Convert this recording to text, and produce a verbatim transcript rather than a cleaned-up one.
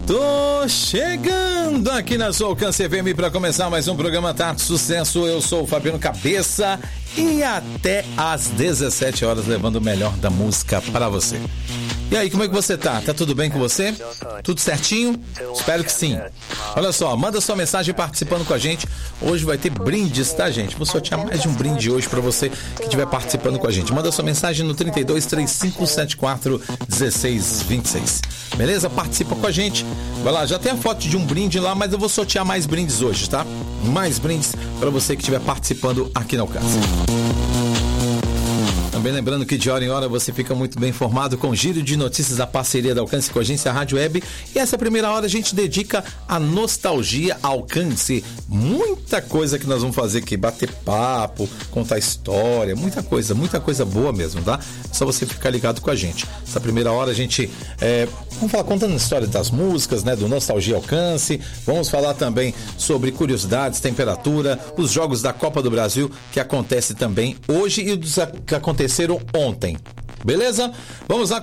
Tô chegando aqui na sua Alcance F M para começar mais um programa Tarde Sucesso. Eu sou o Fabiano Cabeça e até às dezessete horas levando o melhor da música para você. E aí, como é que você tá? Tá tudo bem com você? Tudo certinho? Espero que sim. Olha só, manda sua mensagem participando com a gente. Hoje vai ter brindes, tá, gente? Vou sortear mais de um brinde hoje pra você que estiver participando com a gente. Manda sua mensagem no trinta e dois, trinta e cinco, setenta e quatro, dezesseis, vinte e seis. Beleza? Participa com a gente. Vai lá, já tem a foto de um brinde lá, mas eu vou sortear mais brindes hoje, tá? Mais brindes pra você que estiver participando aqui na Alcance. Também lembrando que de hora em hora você fica muito bem informado com o giro de notícias da parceria da Alcance com a agência Rádio Web. E essa primeira hora a gente dedica a nostalgia Alcance. Muita coisa que nós vamos fazer aqui, bater papo, contar história, muita coisa, muita coisa boa mesmo, tá? É só você ficar ligado com a gente. Essa primeira hora a gente, é, vamos falar contando a história das músicas, né, do Nostalgia Alcance. Vamos falar também sobre curiosidades, temperatura, os jogos da Copa do Brasil que acontece também hoje e os que aconteceram ontem. Beleza? Vamos lá